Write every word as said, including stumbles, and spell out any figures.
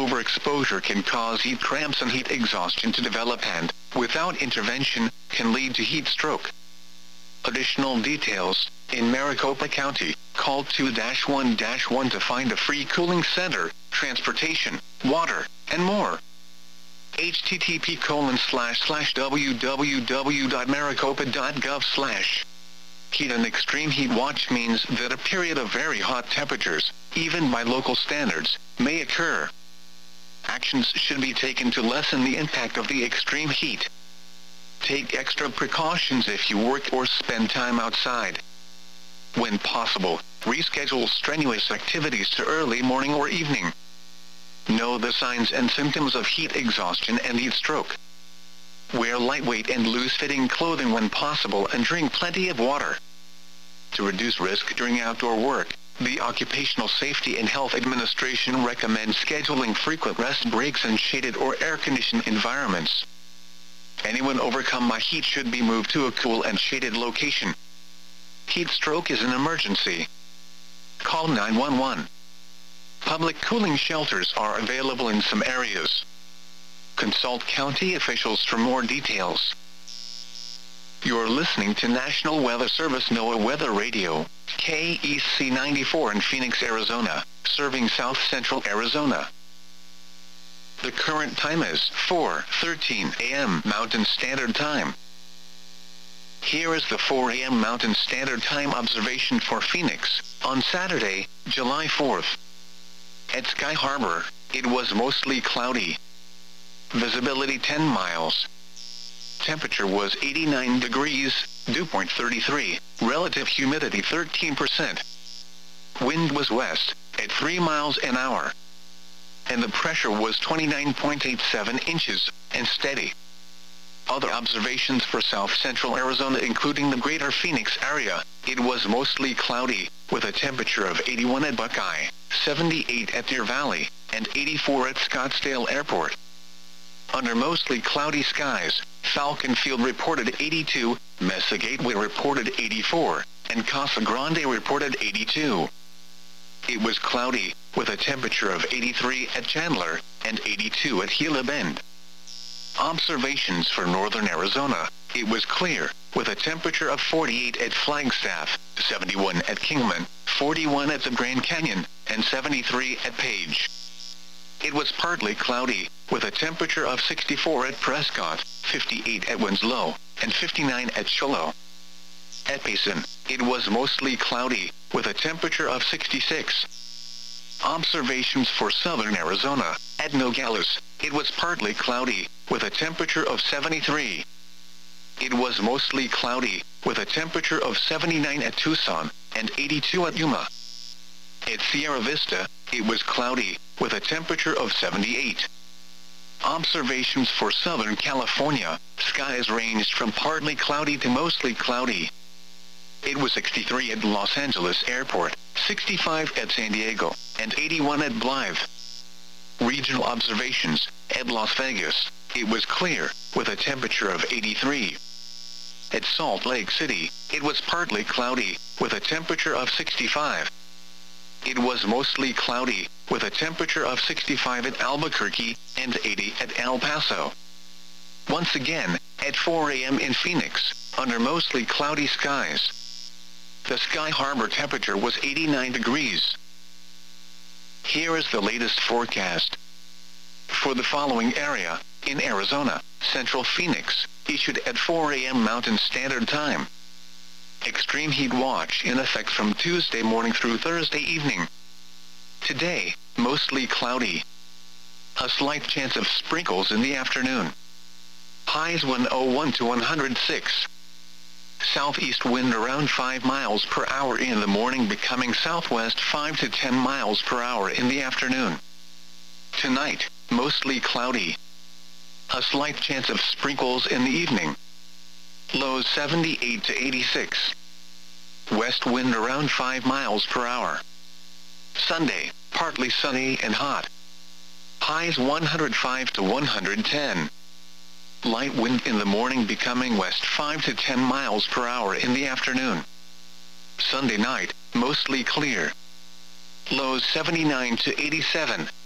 overexposure can cause heat cramps and heat exhaustion to develop and, without intervention, can lead to heat stroke. Additional details: in Maricopa County, call two one one to find a free cooling center, transportation, water, and more. http colon slash slash www.maricopa.gov slash. Heat and extreme heat watch means that a period of very hot temperatures, even by local standards, may occur. Actions should be taken to lessen the impact of the extreme heat. Take extra precautions if you work or spend time outside. When possible, reschedule strenuous activities to early morning or evening. Know the signs and symptoms of heat exhaustion and heat stroke. Wear lightweight and loose-fitting clothing when possible and drink plenty of water. To reduce risk during outdoor work, the Occupational Safety and Health Administration recommends scheduling frequent rest breaks in shaded or air-conditioned environments. Anyone overcome by heat should be moved to a cool and shaded location. Heat stroke is an emergency. Call nine one one. Public cooling shelters are available in some areas. Consult county officials for more details. You're listening to National Weather Service NOAA Weather Radio, K E C ninety-four in Phoenix, Arizona, serving South Central Arizona. The current time is four thirteen a m Mountain Standard Time. Here is the four a m Mountain Standard Time observation for Phoenix, on Saturday, July fourth. At Sky Harbor, it was mostly cloudy. Visibility ten miles. Temperature was eighty-nine degrees, dew point thirty-three, relative humidity thirteen percent. Wind was west, at three miles an hour. And the pressure was twenty-nine point eight seven inches, and steady. Other observations for South Central Arizona including the greater Phoenix area, it was mostly cloudy, with a temperature of eighty-one at Buckeye, seventy-eight at Deer Valley, and eighty-four at Scottsdale Airport. Under mostly cloudy skies, Falcon Field reported eighty-two, Mesa Gateway reported eighty-four, and Casa Grande reported eighty-two. It was cloudy, with a temperature of eighty-three at Chandler, and eighty-two at Gila Bend. Observations for northern Arizona, it was clear, with a temperature of forty-eight at Flagstaff, seventy-one at Kingman, forty-one at the Grand Canyon, and seventy-three at Page. It was partly cloudy, with a temperature of sixty-four at Prescott, fifty-eight at Winslow, and fifty-nine at Shiloh. At Payson, it was mostly cloudy, with a temperature of sixty-six. Observations for southern Arizona, at Nogales, it was partly cloudy, with a temperature of seventy-three. It was mostly cloudy, with a temperature of seventy-nine at Tucson, and eighty-two at Yuma. At Sierra Vista, it was cloudy, with a temperature of seventy-eight. Observations for Southern California, skies ranged from partly cloudy to mostly cloudy. It was sixty-three at Los Angeles Airport, sixty-five at San Diego, and eighty-one at Blythe. Regional observations, at Las Vegas, it was clear, with a temperature of eighty-three. At Salt Lake City, it was partly cloudy, with a temperature of sixty-five. It was mostly cloudy, with a temperature of sixty-five at Albuquerque, and eighty at El Paso. Once again, at four a m in Phoenix, under mostly cloudy skies. The Sky Harbor temperature was eighty-nine degrees. Here is the latest forecast. For the following area, in Arizona, Central Phoenix, issued at four a m Mountain Standard Time. Extreme heat watch in effect from Tuesday morning through Thursday evening. Today, mostly cloudy. A slight chance of sprinkles in the afternoon. Highs one oh one to one hundred six. Southeast wind around five miles per hour in the morning, becoming southwest five to ten miles per hour in the afternoon. Tonight, mostly cloudy. A slight chance of sprinkles in the evening. Lows seventy-eight to eighty-six. West wind around five miles per hour. Sunday, partly sunny and hot. Highs one hundred five to one hundred ten. Light wind in the morning, becoming west five to ten miles per hour in the afternoon. Sunday night, mostly clear. Lows seventy-nine to eighty-seven.